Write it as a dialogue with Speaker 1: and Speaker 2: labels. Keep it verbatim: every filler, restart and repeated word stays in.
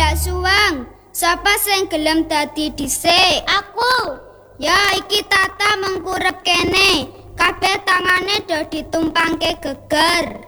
Speaker 1: Mbak Suwang, sapa sing gelem dadi dhisik?
Speaker 2: Aku.
Speaker 1: Ya iki Tata mengkurep kene. Kabeh tangane do ditumpangke geger.